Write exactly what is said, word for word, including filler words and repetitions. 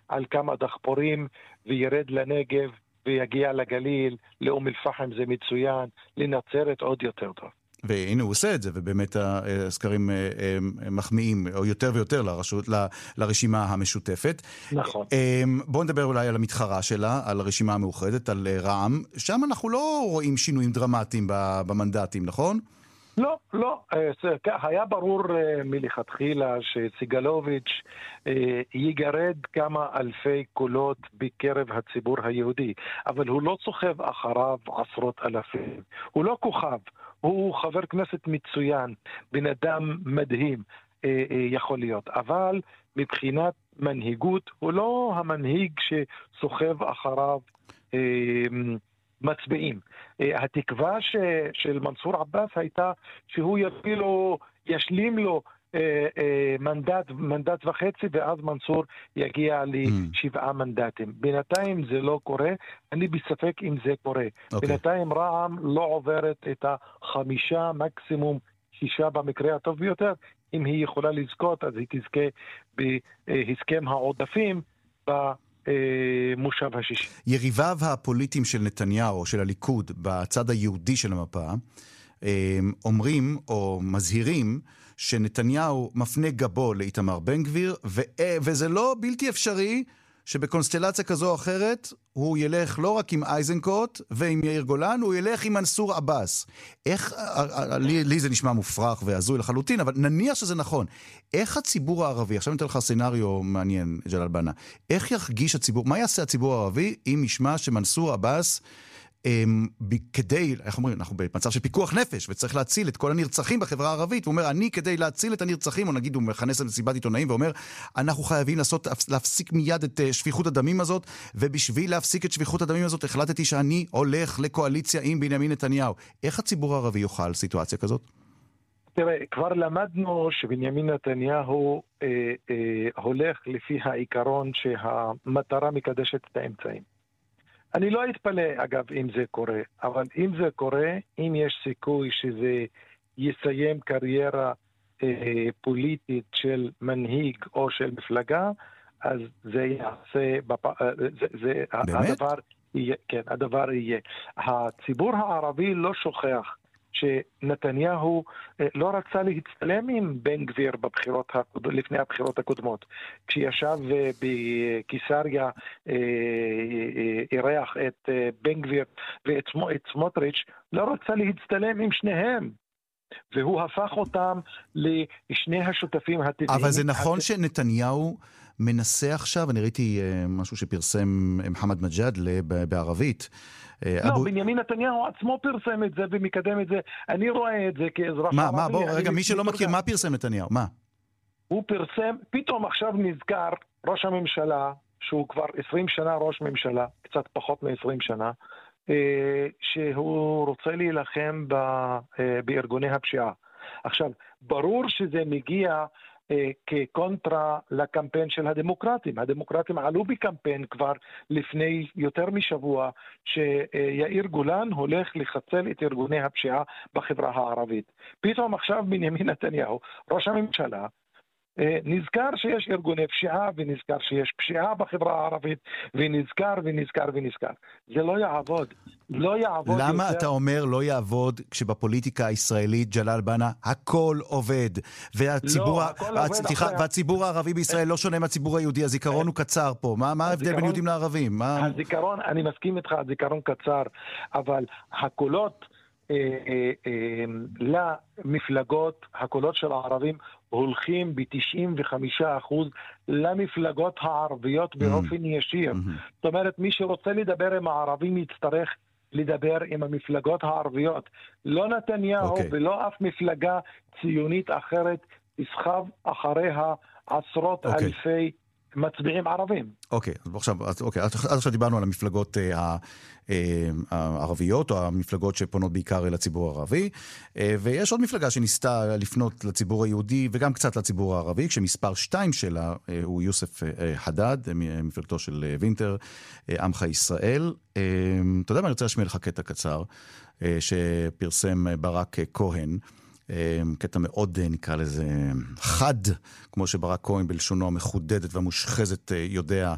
על כמה דחפורים וירד לנגב ויגיע לגליל, לאום אל-פחם זה מצוין, לנצרת עוד יותר טוב. והנה הוא עושה את זה, ובאמת הסקרים מחמיאים, או יותר ויותר לרשות, לרשימה המשותפת. נכון. בואו נדבר אולי על המתחרה שלה, על הרשימה המאוחדת, על רע"מ. שם אנחנו לא רואים שינויים דרמטיים במנדטים, נכון? לא, לא. היה ברור מלכתחילה שסיגלוביץ' יגרד כמה אלפי קולות בקרב הציבור היהודי, אבל הוא לא סוחב אחריו עשרות אלפים. הוא לא כוכב. הוא חבר כנסת מצוין, בן אדם מדהים יכול להיות, אבל מבחינת מנהיגות הוא לא המנהיג שסוחב אחריו מצביעים. התקווה של מנסור עבאס הייתה שהוא יביא לו, ישלים לו מנדט, מנדט וחצי, ואז מנסור יגיע לשבעה מנדטים. בינתיים זה לא קורה, אני בספק אם זה קורה. Okay. בינתיים רע"מ לא עוברת את החמישה, מקסימום שישה במקרה הטוב ביותר. אם היא יכולה לזכות, אז היא תזכה בהסכם העודפים במושב השישי. יריביו הפוליטיים של נתניהו, של הליכוד, בצד היהודי של המפה, אומרים או מזהירים שנתניהו מפנה גבו לאיתמר בן גביר, ו- וזה לא בלתי אפשרי שבקונסטלציה כזו או אחרת הוא ילך לא רק עם אייזנקוט ועם יאיר גולן, הוא ילך עם מנסור עבאס. איך, לי, לי זה נשמע מופרך והזוי לחלוטין, אבל נניח שזה נכון. איך הציבור הערבי, עכשיו נתן לך סנריו מעניין, ג'לאל בנה, איך ירגיש הציבור, מה יעשה הציבור הערבי אם ישמע שמנסור עבאס כדי, איך אומרים, אנחנו במצב של פיקוח נפש, וצריך להציל את כל הנרצחים בחברה הערבית, הוא אומר, אני כדי להציל את הנרצחים, או נגיד, הוא מכנס למסיבת עיתונאים, ואומר, אנחנו חייבים לעשות, להפסיק מיד את שפיכות הדמים הזאת, ובשביל להפסיק את שפיכות הדמים הזאת, החלטתי שאני הולך לקואליציה עם בנימין נתניהו. איך הציבור הערבי יוכל סיטואציה כזאת? תראה, כבר למדנו שבנימין נתניהו אה, אה, הולך לפי העיקרון שהמטרה מקדשת את האמצעים. אני לא אתפלא, אגב, אם זה קורה, אבל אם זה קורה, אם יש סיכוי שזה יסיים קריירה אה, פוליטית של מנהיג או של מפלגה, אז זה יעשה, בפ... זה, זה, הדבר יהיה, כן, הדבר יהיה. הציבור הערבי לא שוכח שנתניהו לא רצה להצטלם עם בן גביר בבחירות, לפני הבחירות הקודמות. כשישב בקיסריה אירח את בן גביר ואת סמוטריץ', לא רצה להצטלם עם שניהם. והוא הפך אותם לשני השותפים הטבעיים. אבל זה נכון שנתניהו מנסה עכשיו, אני ראיתי משהו שפרסם מוחמד מג'אדלה בערבית, לא, אבו... בנימין נתניהו עצמו פרסם את זה ומקדם את זה. אני רואה את זה כאזרח מה, ערבי. מה, בוא, רגע, מי שלא מכיר, מה פרסם נתניהו? מה? הוא פרסם, פתאום עכשיו נזכר ראש הממשלה, שהוא כבר עשרים שנה ראש ממשלה, קצת פחות מ-עשרים שנה, שהוא רוצה להילחם בארגוני הפשיעה. עכשיו, ברור שזה מגיע כקונטרה לקמפיין של הדמוקרטים. הדמוקרטים עלו בקמפיין כבר לפני יותר משבוע שיאיר גולן הולך לחצל את ארגוני הפשיעה בחברה הערבית. פתאום עכשיו בנימין נתניהו, ראש הממשלה, נזכר שיש ארגוני פשיעה ונזכר שיש פשיעה בחברה הערבית ונזכר ונזכר ונזכר. זה לא יעבוד. לא יעבוד. למה יותר... אתה אומר לא יעבוד כשבפוליטיקה הישראלית, ג'לאל בנה, הכל עובד? והציבור, לא, הכל עובד הצליחה, אחרי... והציבור הערבי בישראל לא שונה מהציבור היהודי, הזיכרון הוא קצר פה. מה, מה ההבדל בין יהודים לערבים? מה... הזיכרון, אני מסכים איתך, הזיכרון קצר, אבל הקולות אה, אה, אה, למפלגות, הקולות של הערבים הולכים ב-תשעים וחמישה אחוז למפלגות הערביות באופן ישיר. זאת אומרת, מי שרוצה לדבר עם הערבים יצטרך לדבר עם המפלגות הערביות. לא נתניהו okay. ולא אף מפלגה ציונית אחרת תסחב אחריה עשרות okay. אלפי מצביעים ערבים. אוקיי, אז עכשיו, אוקיי, עד עכשיו דיברנו על המפלגות הערביות, או המפלגות שפונות בעיקר לציבור הערבי, ויש עוד מפלגה שניסתה לפנות לציבור היהודי, וגם קצת לציבור הערבי, כשמספר שתיים שלה הוא יוסף חדד, מפלגתו של וינטר, עמך ישראל. אתה יודע מה, אני רוצה להשמיע לך קטע קצר, שפרסם ברק כהן, קטע מאוד נקרא לזה חד, כמו שברק כהן בלשונו המחודדת והמושחזת יודע